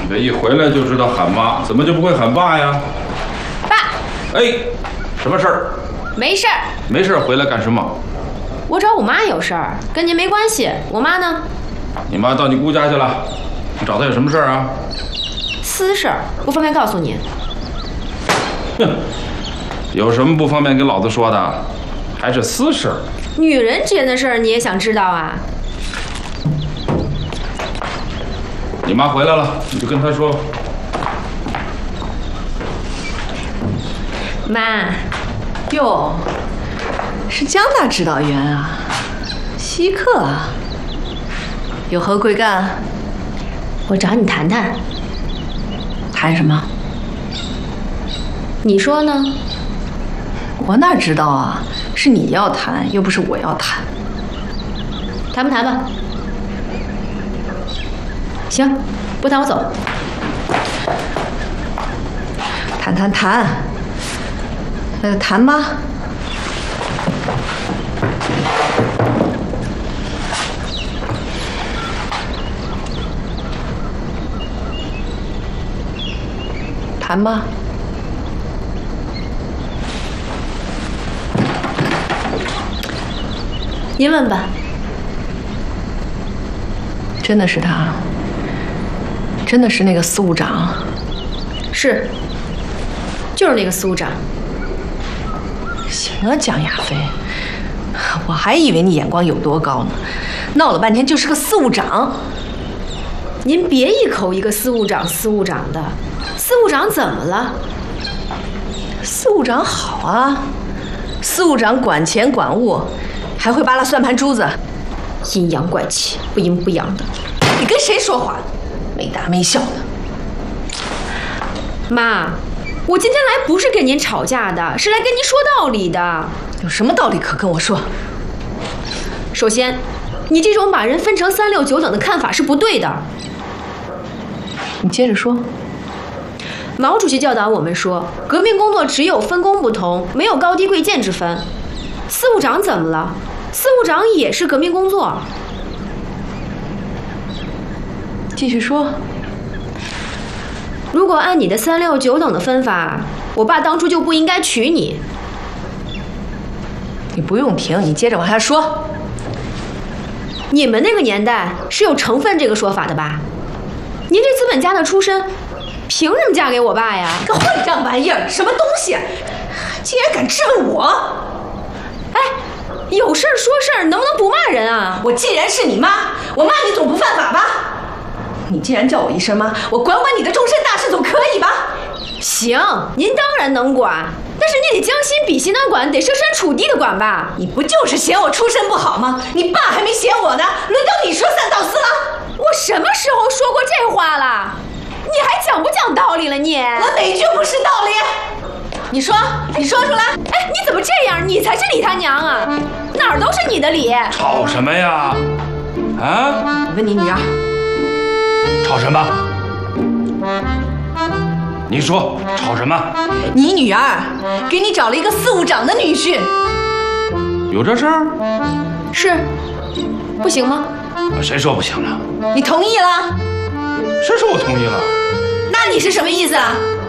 这一回来就知道喊妈，怎么就不会喊爸呀？ 爸。 哎，什么事儿？ 没事儿。 没事儿，回来干什么？ 我找我妈有事儿，跟您没关系。我妈呢？ 你妈到你姑家去了。你找她有什么事儿啊？ 私事儿，不方便告诉您。 哼，有什么不方便跟老子说的？还是私事儿？ 女人之间的事儿你也想知道啊？ 你妈回来了，你就跟她说。 妈， 哟，是江大指导员啊，稀客啊，有何贵干？ 我找你谈谈。 谈什么？ 你说呢？ 我哪知道啊，是你要谈，又不是我要谈。 谈不谈吧？行，不谈我走。 谈，那就谈吧。谈吧。 您问吧。 真的是他？真的是那个司务长？ 是，就是那个司务长。 行啊，江亚飞，我还以为你眼光有多高呢，闹了半天就是个司务长。 您别一口一个司务长的，司务长怎么了？ 司务长好啊，司务长管钱管物，还会扒拉算盘珠子， 阴阳怪气，不阴不阳的。 你跟谁说话？没大没小的。 妈，我今天来不是跟您吵架的，是来跟您说道理的。 有什么道理可跟我说？ 首先，你这种把人分成3、6、9等的看法是不对的。 你接着说。 毛主席教导我们说，革命工作只有分工不同，没有高低贵贱之分。司务长怎么了？司务长也是革命工作。 继续说。 如果按你的3、6、9等的分法，我爸当初就不应该娶你。 你不用停，你接着往下说。 你们那个年代是有成分这个说法的吧？您这资本家的出身，凭什么嫁给我爸呀？ 个混账玩意儿，什么东西，竟然敢质问我！ 哎，有事儿说事儿，能不能不骂人啊？ 我既然是你妈，我骂你总不犯法吧？你既然叫我一声妈，我管管你的终身大事总可以吧？ 行，您当然能管，但是你得将心比心的管，得设身处地的管吧？ 你不就是嫌我出身不好吗？你爸还没嫌我呢，轮到你说三道四了？ 我什么时候说过这话了？你还讲不讲道理了你？ 我哪句不是道理？你说出来。 哎，你怎么这样？你才是李他娘啊！哪儿都是你的理。 吵什么呀？啊？ 我问你女儿。 吵什么？你说吵什么？ 你女儿给你找了一个司务长的女婿。 有这事儿？ 是，不行吗？ 谁说不行了？ 你同意了？ 谁说我同意了？ 那你是什么意思啊？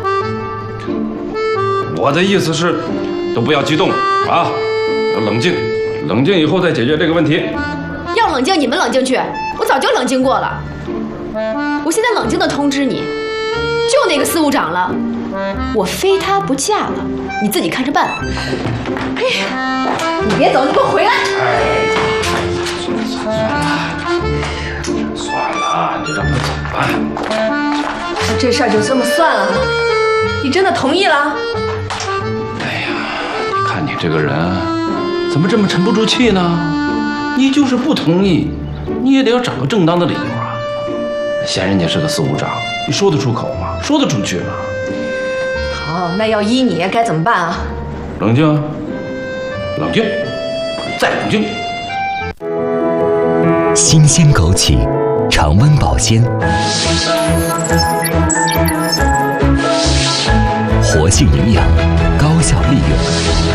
我的意思是，都不要激动啊，要冷静，冷静以后再解决这个问题。 要冷静你们冷静去，我早就冷静过了。我现在冷静地通知你，就那个司务长了，我非他不嫁了，你自己看着办。 哎呀，你别走，你给我回来！ 算了，你就让他走吧。 这事儿就这么算了？你真的同意了？ 哎呀，你看你这个人，怎么这么沉不住气呢？你就是不同意，你也得要找个正当的理由啊。嫌人家是个司务长，你说得出口吗？说得出去吗？ 好，那要依你该怎么办啊？ 冷静，冷静，再冷静。 新鲜枸杞，常温保鲜，活性营养，高效利用。